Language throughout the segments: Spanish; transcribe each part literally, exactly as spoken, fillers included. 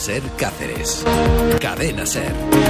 Ser Cáceres. Cadena Ser.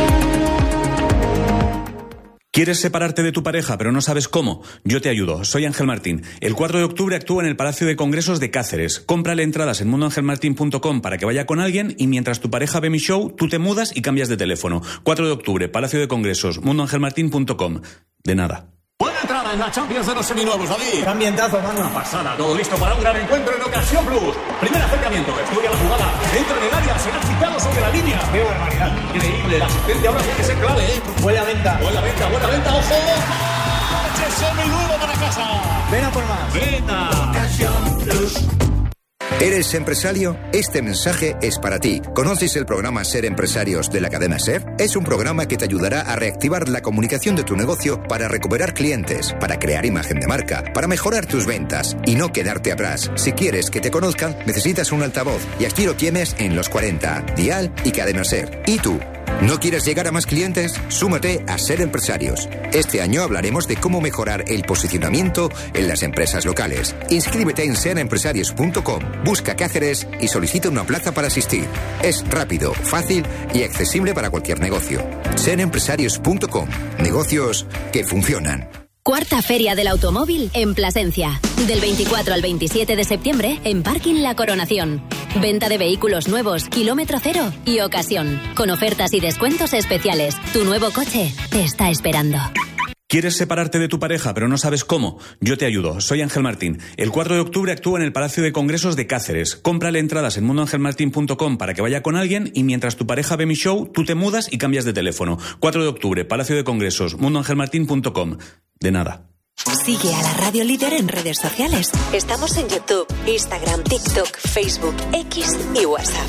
¿Quieres separarte de tu pareja pero no sabes cómo? Yo te ayudo. Soy Ángel Martín. El cuatro de octubre actúo en el Palacio de Congresos de Cáceres. Cómprale entradas en mundo ángel martín punto com para que vaya con alguien y mientras tu pareja ve mi show, tú te mudas y cambias de teléfono. cuatro de octubre, Palacio de Congresos, mundo ángel martín punto com. De nada. Buena entrada en la Champions de los seminuevos, David. ¡Qué ambientazo, mano! Una pasada, todo listo para un gran encuentro en Ocasión Plus. Primer acercamiento, estudia la jugada, entra en el área, será citado sobre la línea. ¡Qué barbaridad! Increíble, la asistencia ahora tiene que ser clave, ¿eh? Buena venta. Buena venta, buena venta, ojo. ¡Coche seminuevo para casa! Ven a por más. Venta. Ocasión Plus. ¿Eres empresario? Este mensaje es para ti. ¿Conoces el programa Ser Empresarios de la cadena Ser? Es un programa que te ayudará a reactivar la comunicación de tu negocio para recuperar clientes, para crear imagen de marca, para mejorar tus ventas y no quedarte atrás. Si quieres que te conozcan, necesitas un altavoz y aquí lo tienes en Los cuarenta, Dial y Cadena Ser. ¿Y tú? ¿No quieres llegar a más clientes? Súmate a Ser Empresarios. Este año hablaremos de cómo mejorar el posicionamiento en las empresas locales. Inscríbete en ser empresarios punto com, busca Cáceres y solicita una plaza para asistir. Es rápido, fácil y accesible para cualquier negocio. ser empresarios punto com. Negocios que funcionan. Cuarta Feria del Automóvil en Plasencia. Del veinticuatro al veintisiete de septiembre en Parking La Coronación. Venta de vehículos nuevos, kilómetro cero y ocasión. Con ofertas y descuentos especiales. Tu nuevo coche te está esperando. ¿Quieres separarte de tu pareja pero no sabes cómo? Yo te ayudo. Soy Ángel Martín. El cuatro de octubre actúo en el Palacio de Congresos de Cáceres. Cómprale entradas en mundo ángel martín punto com para que vaya con alguien y mientras tu pareja ve mi show, tú te mudas y cambias de teléfono. cuatro de octubre, Palacio de Congresos, mundo ángel martín punto com. De nada. Sigue a la Radio Líder en redes sociales. Estamos en YouTube, Instagram, TikTok, Facebook, X y WhatsApp.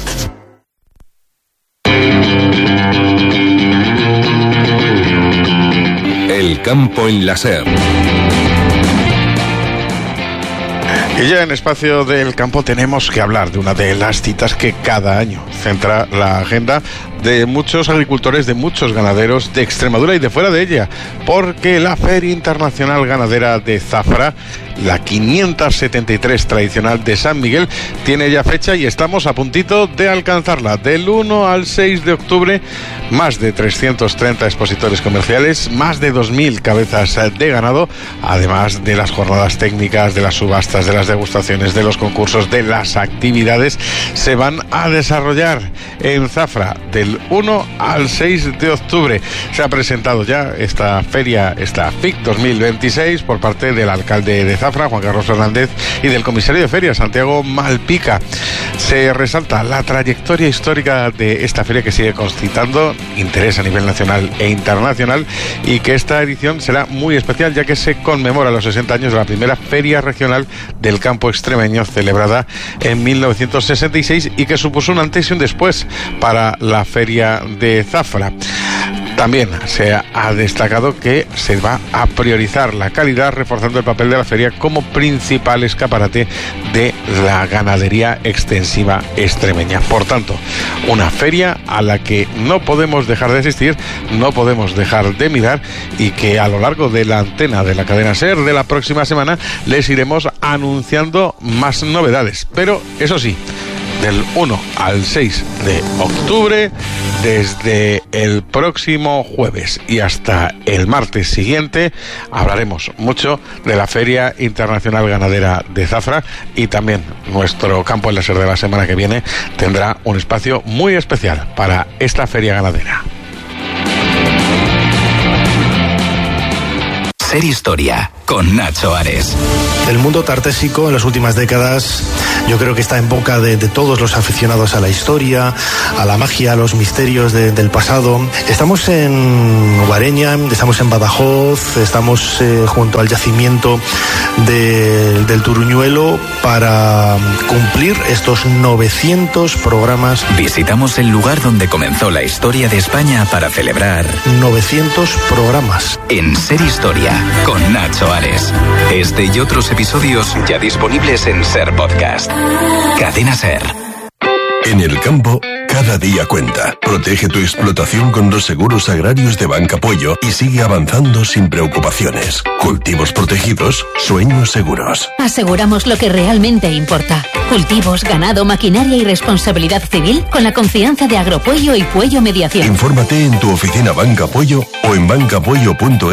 El campo en la Ser. Y ya en Espacio del Campo tenemos que hablar de una de las citas que cada año centra la agenda de muchos agricultores, de muchos ganaderos de Extremadura y de fuera de ella, porque la Feria Internacional Ganadera de Zafra, la quinientos setenta y tres tradicional de San Miguel, tiene ya fecha y estamos a puntito de alcanzarla. Del uno al seis de octubre, más de trescientos treinta expositores comerciales, más de dos mil cabezas de ganado, además de las jornadas técnicas, de las subastas, de las degustaciones, de los concursos, de las actividades, se van a desarrollar en Zafra del uno al seis de octubre. Se ha presentado ya esta feria, esta F I C dos mil veintiséis, por parte del alcalde de Zafra, Juan Carlos Fernández, y del comisario de feria, Santiago Malpica. Se resalta la trayectoria histórica de esta feria, que sigue concitando interés a nivel nacional e internacional, y que esta edición será muy especial, ya que se conmemora los sesenta años de la primera feria regional del campo extremeño, celebrada en mil novecientos sesenta y seis, y que supuso un antes y un después para la feria de Zafra. También se ha destacado que se va a priorizar la calidad, reforzando el papel de la feria como principal escaparate de la ganadería extensiva extremeña. Por tanto, una feria a la que no podemos dejar de asistir, no podemos dejar de mirar, y que a lo largo de la antena de la cadena Ser de la próxima semana les iremos anunciando más novedades. Pero eso sí, del uno al seis de octubre, desde el próximo jueves y hasta el martes siguiente, hablaremos mucho de la Feria Internacional Ganadera de Zafra, y también nuestro campo en la Ser de la semana que viene tendrá un espacio muy especial para esta feria ganadera. Ser Historia, con Nacho Ares. El mundo tartésico en las últimas décadas yo creo que está en boca de, de todos los aficionados a la historia, a la magia, a los misterios de, del pasado. Estamos en Guareña, estamos en Badajoz, estamos eh, junto al yacimiento de, del Turuñuelo para cumplir estos novecientos programas. Visitamos el lugar donde comenzó la historia de España para celebrar novecientos programas. En Ser Historia, con Nacho Ares. Este y otros episodios ya disponibles en Ser Podcast. Cadena Ser. En el campo, cada día cuenta. Protege tu explotación con los seguros agrarios de Banca Pollo y sigue avanzando sin preocupaciones. Cultivos protegidos, sueños seguros. Aseguramos lo que realmente importa. Cultivos, ganado, maquinaria y responsabilidad civil con la confianza de Agropollo y Puello Mediación. Infórmate en tu oficina Banca Pollo o en banca pollo punto